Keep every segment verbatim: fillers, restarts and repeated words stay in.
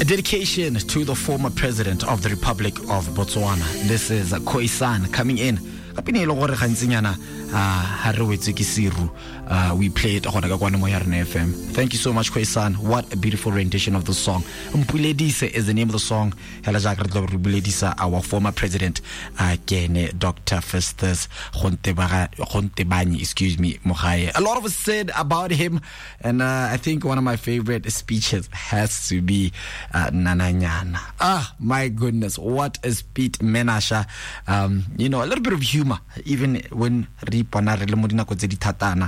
A dedication to the former president of the Republic of Botswana. This is Khoisan coming in. Uh, we played F M. Thank you so much, Khoisan. What a beautiful rendition of the song. Mpuledisa is the name of the song. Our former president, again, Doctor Festus Khontebane, excuse me, Mogae. A lot of us said about him, and uh, I think one of my favorite speeches has to be uh, Nananyana. Ah, my goodness, what a speech, Menasha. Um, you know, a little bit of humor, even when Ripana Relemodina Kozedi Tatana.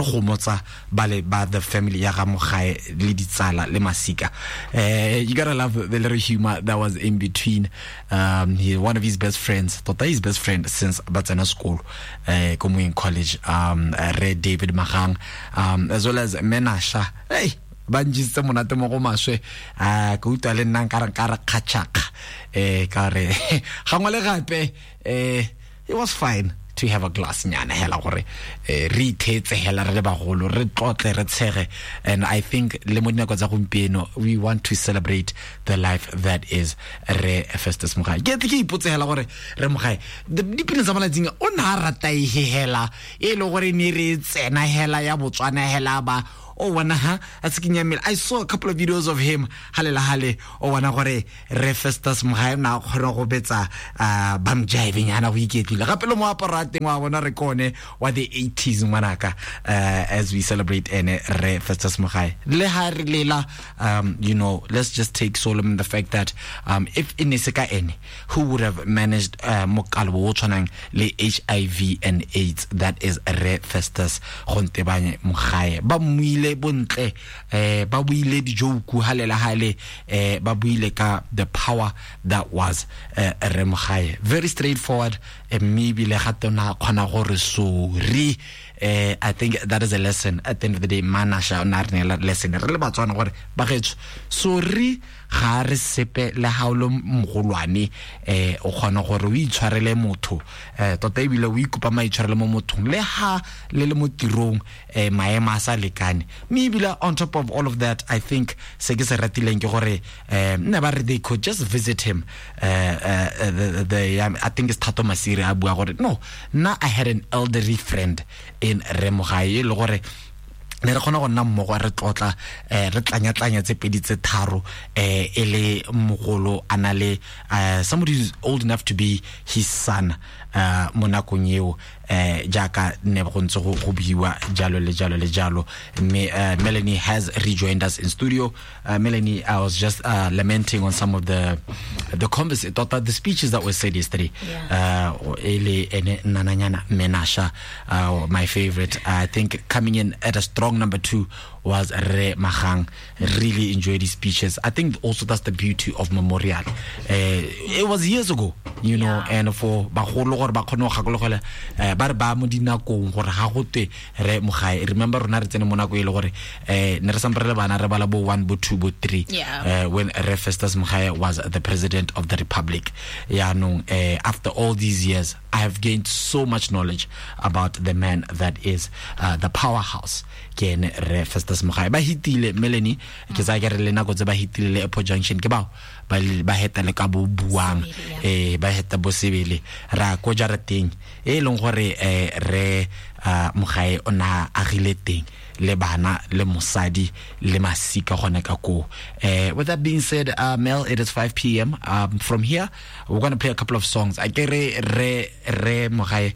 Bale ba the family ya Mogae le ditsala le masika. Uh, you gotta love the little humor that was in between. Um, he one of his best friends, Tota his best friend since Batsana school, uh, Komu in college. Um, Red David Mahang, um, as well as Menasha. Hey, banjisa monate mo go maswe a go utlwa le nna ka ra khatshaka eh ka re gangwe le gape eh it was fine to have a glass nyana hela gore re ithetse hela re le bagolo re tlotle re tshege. And I think le mo dinako tsa gompieno we want to celebrate the life that is Re Festus Mogae. Ke ke ipotse hela gore Re Mogae the dipina tsa malatsing o na rata e hela e le gore ne re tsena hela ya Botswana hela ba oh wana ha atsikinyamela. I saw a couple of videos of him halela hale o wana gore Re Festus Mogae na khona go betsa uh, bam jiving yana go iketlile gape le mo aparate wa bona re kone wa the eighties manaka uh, as we celebrate ene Re Festus Mogae le ha re lela. Um, you know, let's just take solemn the fact that um, if ineseka ene who would have managed uh, mokalbo tshwanang le H I V and AIDS, that is Re Festus Khontebane Mogae. Ba muile bontle eh ba buile dijoku halela hale eh ba buile ka the power that was uh, Re Mogae. Very straightforward, and maybe le gatona khona gore sorry. Uh, I think that is a lesson at the end of the day. Manasha narnela lesson re le batswana gore ba getso sorry ga re sepe le haolo mogolwane eh o khona gore o itshwarele motho eh tota e bile o ikupa mai tshwarele mo mothong le ha le le mo tirong eh maema sa lekane. Maybe on top of all of that, I think se ke se ratileng ke gore eh never they could just visit him. uh, uh, the, the um, I think it's Tato Masiri a bua gore no na I had an elderly friend in Re Mogae le gore ne re khona go nna mmogo re tlotla eh re tlanya tlanya tse pedi tse tharo eh ele mogolo anale uh, somebody who's old enough to be his son uh monakong eo eh jaka ne go ntse go biwa jalo le jalo le jalo. Me, uh, Melanie has rejoined us in studio. uh, Melanie, I was just uh, lamenting on some of the the conversations, the speeches that were said yesterday. Yeah. uh ele ene Nananyana Menasha, uh, my favorite. I think coming in at a strong number two was Re Mahang. Really enjoyed his speeches. I think also that's the beauty of Memorial. Uh, it was years ago, you know, yeah. And for bagolo gore ba khono gakologela eh ba re ba mo dinakong gore ga gotwe Re Mogae. Remember rona re tsene mo nako ile gore eh ne re samperele bana re bala bo one bo two bo three uh, when Re Festus Mogae was the president of the Republic. Yeah, no, uh, after all these years I have gained so much knowledge about the man that is uh, the powerhouse ke Re Festus Mogae. Ba hitile Melanie ke sa ke re le nako tse ba hitile le Airport Junction ke ba ba ba heta le ka bo buang eh ba heta bo sebele ra ko jarateng e leng gore eh Re Mogae ona agile teng le bana le mosadi le masika gone ka ko. Eh with that being said, uh, Mel, it is five p m Um, from here we're going to play a couple of songs. I get Re Re Re Mogae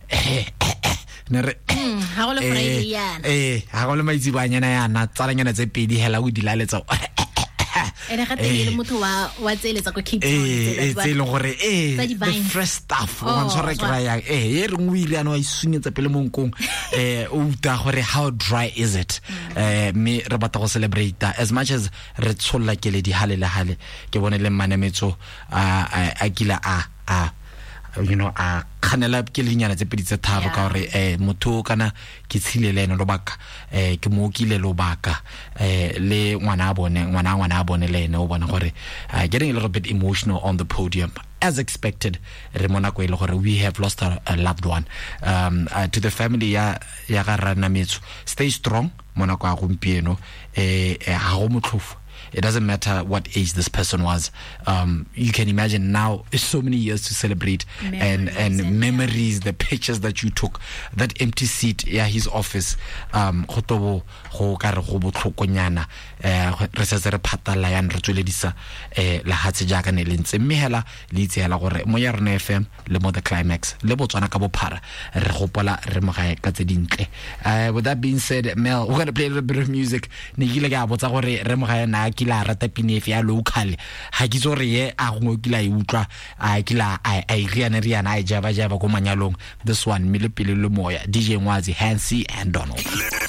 ne re ha go le Friday yana eh ha go le maitsibanyana yana tsalanyana tse pedi hela o dilaletsa ene ga tele motho wa wa tseletsa go keep on eh tse le gore eh the fresh stuff o ntshora ke ra ya eh e re ngwile ana wa isunyetsa pele mo nkong eh o uta gore how dry is it. eh me re batla go celebrate as much as re tsholla ke le di hale le hale ke bone le manemetso a a kila a a you know a khanela ke linyana tse pedi tse tharo ka gore eh motho kana ke tshile le eno lobaka eh ke mo kile lobaka eh le ngwana a bone ngwana ngwana a bone le ene o bona gore getting a little bit emotional on the podium as expected. Re mona go ile gore we have lost a, a loved one. Um uh, to the family ya ya ga rana metso, stay strong mona go a gompieno eh ha go motlhofo it doesn't matter what age this person was. Um, you can imagine now so many years to celebrate memories and, and, and memories, yeah. The pictures that you took, that empty seat, yeah, his office, um, go ka re go botlhokonyana eh re se re phatala ya re tsweledisa eh la hatse jaaka ne lentse mme hela le itse hela gore mo ya rena F M le mo the climax le botswana ka bophara re gopola re mogae ka tse dintle. Uh, with that being said, Mel, we're going to play a little bit of music. Ne gile ga botsa gore re mogae na kila rata pinefi ya local ha ke tsore ye a go kila e utlwa a kila a a riana riana a jaba jaba go manyalong. This one mile pele le moya D J Ngwazi, Hansi and Donald.